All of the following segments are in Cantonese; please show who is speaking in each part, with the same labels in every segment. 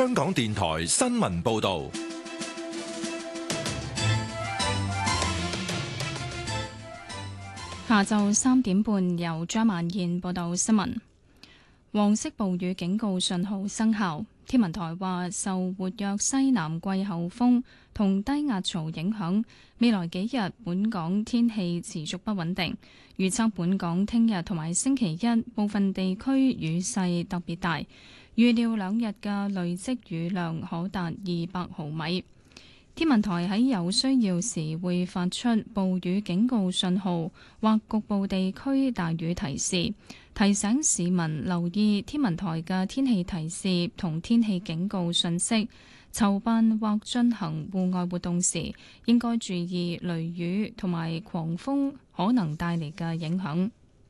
Speaker 1: 香港電台新聞報道。
Speaker 2: 下晝3點半，由張曼燕報道新聞。黃色暴雨警告信號生效。天文台話，受活躍西南季候風同低壓槽影響，未來幾日本港天氣持續不穩定。預測本港聽日同埋星期一部分地區雨勢特別大，預料2日嘅累積雨量可達200毫米。天文台喺有需要時會發出暴雨警告信號或局部地區大雨提示，提醒市民留意天文台嘅天氣提示同天氣警告信息。籌辦或進行戶外活動時，應該注意雷雨同埋狂風可能帶嚟嘅影響。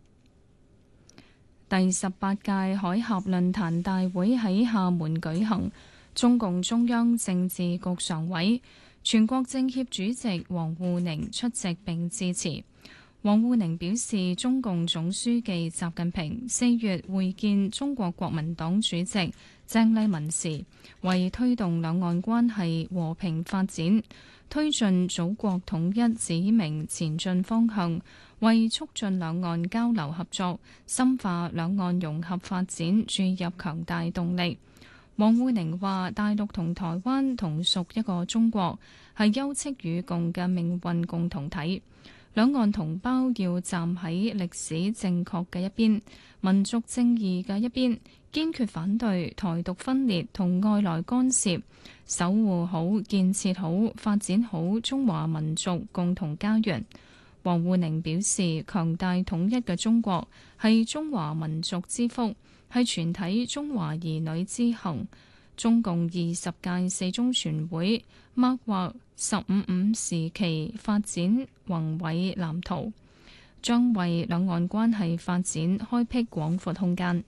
Speaker 2: 第18屆海峽論壇大會喺廈門舉行。中共中央政治局常委、全國政協主席王滬寧出席並致辭。王滬寧表示，中共總書記習近平4月會見中國國民黨主席鄭麗文時，為推動兩岸關係和平發展、推進祖國統一指明前進方向，為促進兩岸交流合作、深化兩岸融合發展注入強大動力。王滬寧話：大陸同台灣同屬一個中國，係休戚與共嘅命運共同體。兩岸同胞要站喺歷史正確嘅一邊、民族正義嘅一邊，堅決反對台獨分裂同外來干涉，守護好、建設好、發展好中華民族共同家園。王滬寧表示，強大統一嘅中國係中華民族之福，係全體中華兒女之幸。中共20屆四中全會擘劃15時期發展宏偉藍圖，將為兩岸關係發展開闢廣闊空間。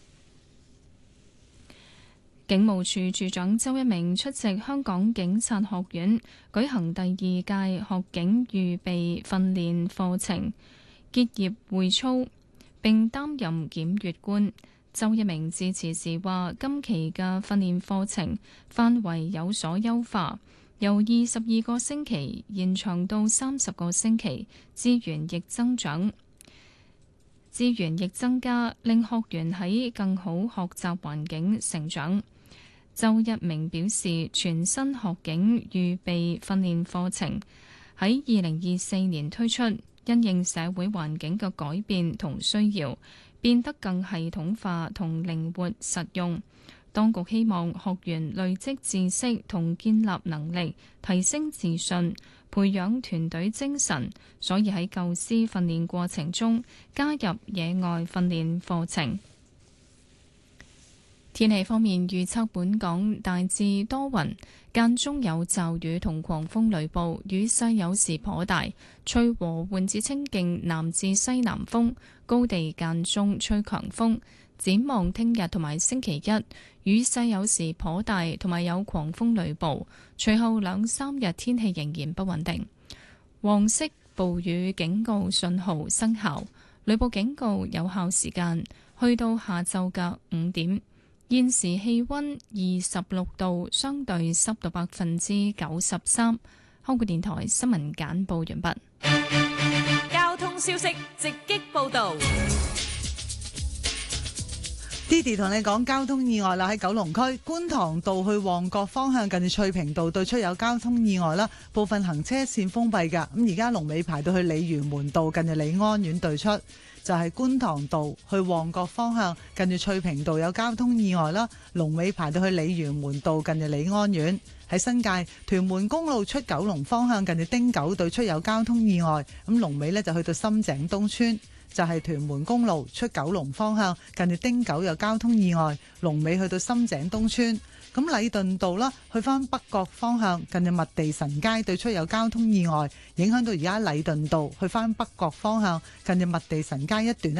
Speaker 2: 警務處處長周一鳴出席香港警察學院舉行第2屆學警預備訓練課程結業會操，並擔任檢閱官。周一鳴致辭時話，今期嘅訓練課程範圍有所優化，由22個星期延長到30個星期，資源亦增加，令學員喺更好學習環境成長。周一鳴表示，全新學警預備訓練課程喺2024年推出，因應社會環境嘅改變同需要，變得更系統化同靈活實用。當局希望學員累積知識同建立能力，提升自信，培養團隊精神，所以喺構思訓練過程中加入野外訓練課程。天氣方面，預測本港大致多雲，間中有驟雨同狂風雷暴，雨勢有時頗大，吹和緩至清勁南至西南風，高地間中吹強風。展望聽日同埋星期一，雨勢有時頗大，同埋有狂風雷暴。隨後2-3日天氣仍然不穩定。黃色暴雨警告信號生效，雷暴警告有效時間去到下晝嘅5點。現時氣溫26度，相對濕度93%。香港電台新聞簡報完畢。
Speaker 3: 交通消息直擊報道。
Speaker 4: Didi 同你講交通意外啦，喺九龍區觀塘道去旺角方向近住翠屏道對出有交通意外啦，部分行車線封閉㗎。咁而家龍尾排到去鯉魚門道近住李安苑對出，就係觀塘道去旺角方向近住翠屏道有交通意外啦，龍尾排到去鯉魚門道近住李安苑。喺新界屯門公路出九龍方向近住汀九對出有交通意外，咁龍尾呢就去到深井東村。就係屯門公路出九龍方向近住汀九有交通意外，龍尾去到深井東村。咁禮頓道啦，去翻北角方向近住麥地臣街對出有交通意外，影響到而家禮頓道去翻北角方向近住麥地臣街一段